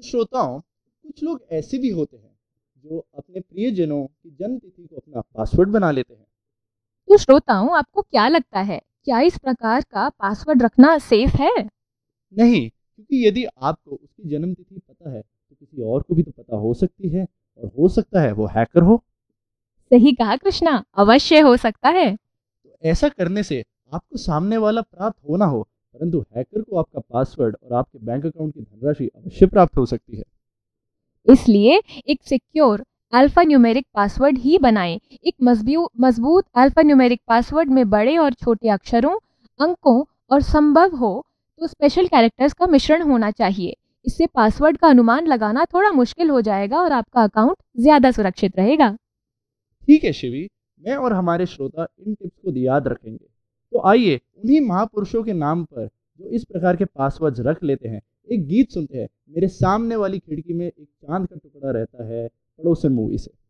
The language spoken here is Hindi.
श्रोताओं, कुछ लोग ऐसे भी होते हैं जो अपने प्रियजनों की जन्म तिथि को अपना पासवर्ड बना लेते हैं। तो श्रोताओं, आपको क्या लगता है, क्या इस प्रकार का पासवर्ड रखना सेफ है? नहीं, क्योंकि यदि आपको उसकी जन्म तिथि पता है तो किसी और को भी तो पता हो सकती है, और हो सकता है वो हैकर हो। सही कहा कृष्णा, अवश्य हो सकता है। तो ऐसा करने से आपको सामने वाला प्राप्त हो ना हो, परंतु हैकर को आपका पासवर्ड और आपके बैंक अकाउंट की धनराशि अवश्य प्राप्त हो सकती है। इसलिए एक सिक्योर अल्फा न्यूमेरिक पासवर्ड ही बनाएं। एक मजबूत अल्फा न्यूमेरिक पासवर्ड में बड़े और छोटे अक्षरों, अंकों और संभव हो तो स्पेशल कैरेक्टर्स का मिश्रण होना चाहिए। इससे पासवर्ड का अनुमान लगाना थोड़ा मुश्किल हो जाएगा और आपका अकाउंट ज्यादा सुरक्षित रहेगा। ठीक है शिवी, मैं और हमारे श्रोता इन टिप्स को याद रखेंगे। तो आइए उन्हीं महापुरुषों के नाम पर जो इस प्रकार के पासवर्ड्स रख लेते हैं, एक गीत सुनते हैं। मेरे सामने वाली खिड़की में एक चांद का टुकड़ा रहता है, पड़ोसन मूवी से।